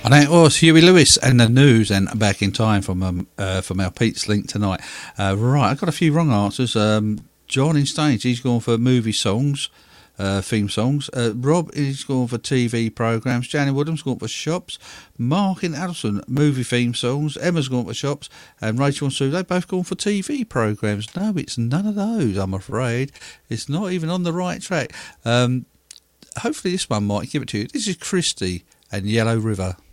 And it was Huey Lewis and the News, and Back in Time from our Pete's Link tonight. Right, I got a few wrong answers. John in Staines, he's gone for movie songs, theme songs. Rob is going for TV programmes. Janny Woodham's gone for shops. Mark in Addison, movie theme songs. Emma's gone for shops. And Rachel and Sue, they both gone for TV programmes. No, it's none of those, I'm afraid. It's not even on the right track. Hopefully this one might give it to you. This is Christy and Yellow River.